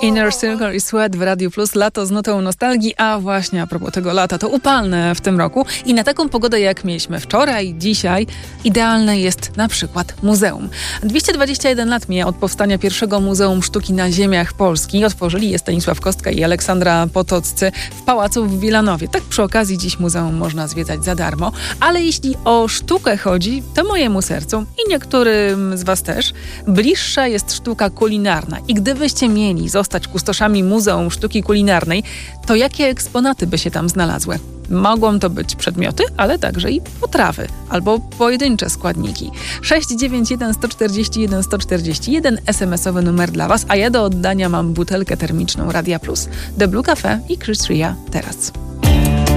Inner Circle i Sweat w Radiu Plus. Lato z nutą nostalgii, a właśnie a propos tego lata, to upalne w tym roku i na taką pogodę jak mieliśmy wczoraj, dzisiaj, idealne jest na przykład muzeum. 221 lat mija od powstania pierwszego Muzeum Sztuki na ziemiach Polski. Otworzyli je Stanisław Kostka i Aleksandra Potoccy w pałacu w Wilanowie. Tak przy okazji dziś muzeum można zwiedzać za darmo, ale jeśli o sztukę chodzi, to mojemu sercu i niektórym z was też bliższa jest sztuka kulinarna. I gdybyście mieli zostać kustoszami Muzeum Sztuki Kulinarnej, to jakie eksponaty by się tam znalazły? Mogą to być przedmioty, ale także i potrawy albo pojedyncze składniki. 691 141 141 SMS-owy numer dla was, a ja do oddania mam butelkę termiczną Radia Plus. The Blue Cafe i Chris Ria teraz.